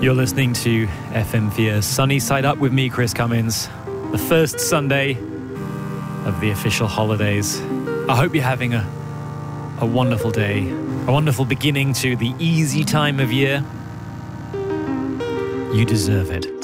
You're listening to FM4 Sunny Side Up with me, Chris Cummins. The first Sunday of the official holidays. I hope you're having a wonderful day, a wonderful beginning to the easy time of year. You deserve it.